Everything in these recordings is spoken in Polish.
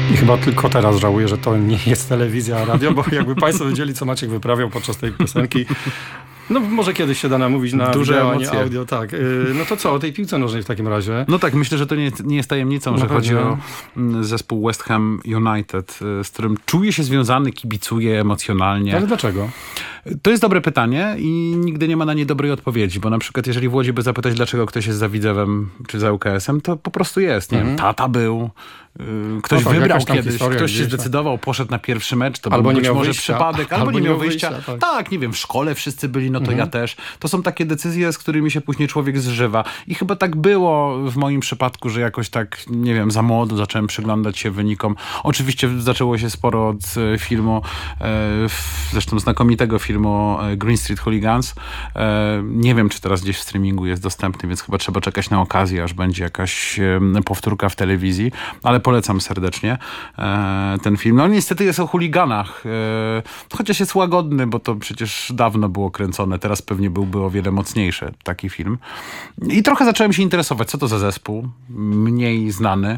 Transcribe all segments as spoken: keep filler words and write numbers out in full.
I chyba tylko teraz żałuję, że to nie jest telewizja, a radio, bo jakby państwo wiedzieli, co Maciek wyprawiał podczas tej piosenki. No może kiedyś się da namówić na duże wideo, emocje. a nie audio, tak. Yy, no to co, o tej piłce nożnej w takim razie? No tak, myślę, że to nie jest, nie jest tajemnicą, Na że pewno. chodzi o mm, zespół West Ham United, y, z którym czuję się związany, kibicuję emocjonalnie. Ale dlaczego? To jest dobre pytanie i nigdy nie ma na nie dobrej odpowiedzi, bo na przykład jeżeli w Łodzi by zapytać, dlaczego ktoś jest za Widzewem czy za U K S-em, to po prostu jest. Nie Mhm. wiem, tata był, y, ktoś No tak, wybrał jakaś tam kiedyś, historia ktoś się gdzieś, tak. zdecydował, poszedł na pierwszy mecz, to Albo był nie być miał może wyjścia. przypadek, albo, nie miał wyjścia. wyjścia, tak. tak, nie wiem, w szkole wszyscy byli, no to ja też. To są takie decyzje, z którymi się później człowiek zżywa. I chyba tak było w moim przypadku, że jakoś tak, nie wiem, za młodo zacząłem przyglądać się wynikom. Oczywiście zaczęło się sporo od e, filmu, e, f- zresztą znakomitego filmu e, Green Street Hooligans. E, nie wiem, czy teraz gdzieś w streamingu jest dostępny, więc chyba trzeba czekać na okazję, aż będzie jakaś e, powtórka w telewizji, ale polecam serdecznie e, ten film. No niestety jest o chuliganach, e, chociaż jest łagodny, bo to przecież dawno było kręcone, teraz pewnie byłby o wiele mocniejszy taki film. I trochę zacząłem się interesować, co to za zespół, mniej znany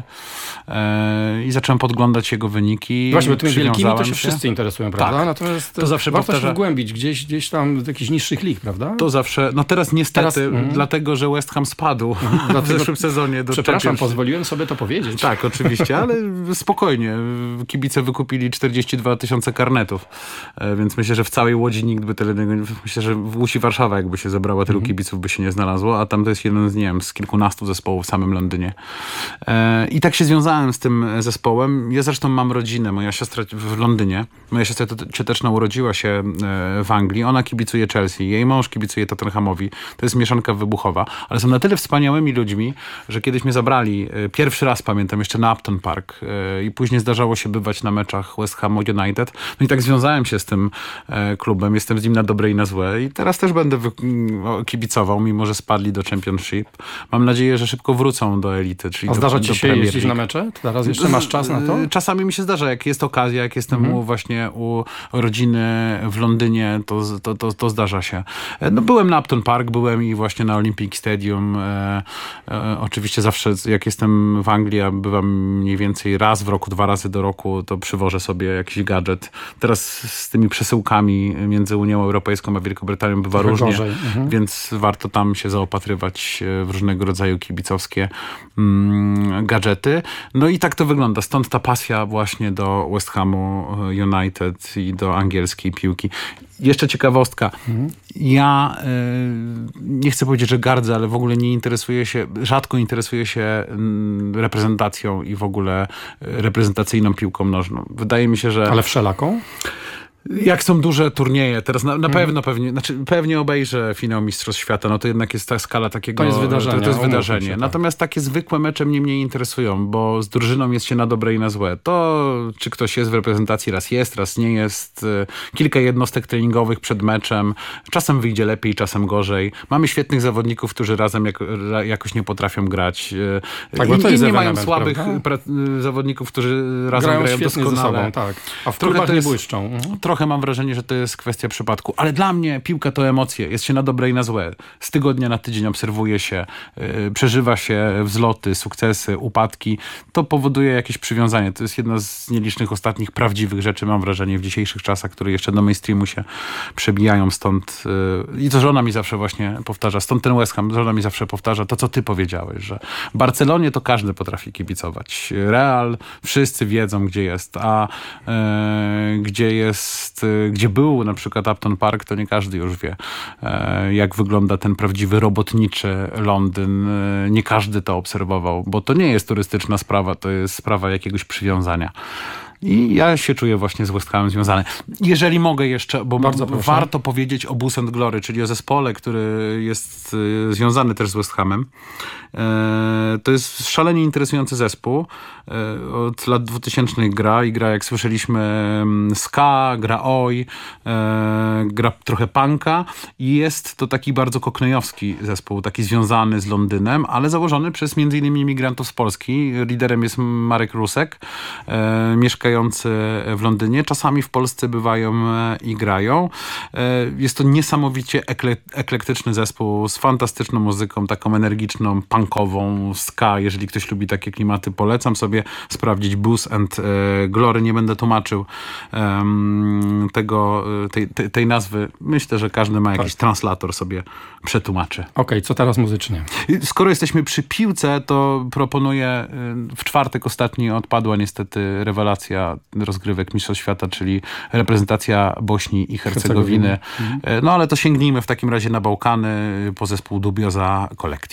e, i zacząłem podglądać jego wyniki. Właśnie, bo tymi wielkimi to Przywiązałem się wszyscy interesują, prawda? Tak. Natomiast To zawsze warto powtarza- się wgłębić gdzieś, gdzieś tam do jakichś niższych lig, prawda? To zawsze, no teraz niestety, Teraz, mm. dlatego, że West Ham spadł w Dlatego- zeszłym sezonie. Do Przepraszam, Championship. pozwoliłem sobie to powiedzieć. Tak, oczywiście, ale spokojnie. Kibice wykupili czterdzieści dwa tysiące karnetów, e, więc myślę, że w całej Łodzi nikt by tyle... Myślę, że w Łódź i Warszawa jakby się zebrała, tylu kibiców by się nie znalazło, a tam to jest jeden z, nie wiem, z kilkunastu zespołów w samym Londynie. E, I tak się związałem z tym zespołem. Ja zresztą mam rodzinę, moja siostra w Londynie. Moja siostra cioteczna urodziła się e, w Anglii. Ona kibicuje Chelsea, jej mąż kibicuje Tottenhamowi. To jest mieszanka wybuchowa, ale są na tyle wspaniałymi ludźmi, że kiedyś mnie zabrali, e, pierwszy raz pamiętam, jeszcze na Upton Park e, i później zdarzało się bywać na meczach West Ham United. No i tak związałem się z tym e, klubem. Jestem z nim na dobre i na złe i teraz też będę wy- m, kibicował, mimo że spadli do Championship. Mam nadzieję, że szybko wrócą do elity, czyli A do, zdarza do ci się Premier jeździć League. na mecze? Teraz jeszcze masz czas na to? Czasami mi się zdarza, jak jest okazja, jak jestem Mhm. u, właśnie u rodziny w Londynie, to, to, to, to zdarza się. E, No, byłem na Upton Park, byłem i właśnie na Olympic Stadium. E, e, oczywiście zawsze, jak jestem w Anglii, a bywam mniej więcej raz w roku, dwa razy do roku, to przywożę sobie jakiś gadżet. Teraz z tymi przesyłkami między Unią Europejską a Wielką Brytanią bywa Trochę różnie, gorzej. Mhm. więc warto tam się zaopatrywać w różnego rodzaju kibicowskie mm, gadżety. No i tak to wygląda. Stąd ta pasja właśnie do West Hamu United i do angielskiej piłki. Jeszcze ciekawostka. Mhm. Ja y, nie chcę powiedzieć, że gardzę, ale w ogóle nie interesuję się, rzadko interesuję się mm, reprezentacją i w ogóle y, reprezentacyjną piłką nożną. Wydaje mi się, że... Ale wszelaką? Jak są duże turnieje, teraz na, na pewno pewnie, znaczy pewnie obejrzę finał Mistrzostw Świata, no to jednak jest ta skala takiego... To jest wydarzenie, To, to jest umówmy wydarzenie. się, tak. Natomiast takie zwykłe mecze mnie mniej interesują, bo z drużyną jest się na dobre i na złe. To, czy ktoś jest w reprezentacji, raz jest, raz nie jest. Kilka jednostek treningowych przed meczem. Czasem wyjdzie lepiej, czasem gorzej. Mamy świetnych zawodników, którzy razem jako, ra- jakoś nie potrafią grać. Tak, bo to I, jest nie mają ewenement, słabych prawda? pra- zawodników, którzy razem Grają grają, świetnie doskonale. ze sobą, tak. A w Trochę klubach to nie jest- błyszczą. Mhm. Trochę mam wrażenie, że to jest kwestia przypadku. Ale dla mnie piłka to emocje. Jest się na dobre i na złe. Z tygodnia na tydzień obserwuje się, yy, przeżywa się wzloty, sukcesy, upadki. To powoduje jakieś przywiązanie. To jest jedna z nielicznych ostatnich prawdziwych rzeczy, mam wrażenie, w dzisiejszych czasach, które jeszcze do mainstreamu się przebijają. Stąd yy, i to żona mi zawsze właśnie powtarza, stąd ten West Ham, żona mi zawsze powtarza to, co ty powiedziałeś, że Barcelonie to każdy potrafi kibicować. Real, wszyscy wiedzą, gdzie jest, a yy, gdzie jest, yy, gdzie był na przykład Upton Park, to nie każdy już wie, e, jak wygląda ten prawdziwy robotniczy Londyn. E, nie każdy to obserwował, bo to nie jest turystyczna sprawa, to jest sprawa jakiegoś przywiązania. I ja się czuję właśnie z West Hamem związany. Jeżeli mogę jeszcze, bo Bardzo proszę. warto powiedzieć o Bus and Glory, czyli o zespole, który jest e, związany też z West Hamem. E, to jest szalenie interesujący zespół. E, od lat dwutysięcznych gra i gra, jak słyszeliśmy, mm, ska, gra oj, e, gra trochę punka i jest to taki bardzo koknejowski zespół, taki związany z Londynem, ale założony przez między innymi imigrantów z Polski. Liderem jest Marek Rusek, e, mieszka grający w Londynie. Czasami w Polsce bywają i grają. Jest to niesamowicie ekle- eklektyczny zespół z fantastyczną muzyką, taką energiczną, punkową, ska. Jeżeli ktoś lubi takie klimaty, polecam sobie sprawdzić Booze and Glory. Nie będę tłumaczył um, tego, tej, tej, tej nazwy. Myślę, że każdy ma jakiś tak. translator, sobie przetłumaczy. Okej, okay, co teraz muzycznie? Skoro jesteśmy przy piłce, to proponuję, w czwartek ostatni odpadła niestety rewelacja rozgrywek Mistrzostw Świata, czyli reprezentacja Bośni i Hercegowiny. Mhm. No ale to sięgnijmy w takim razie na Bałkany po zespół Dubioza Collective.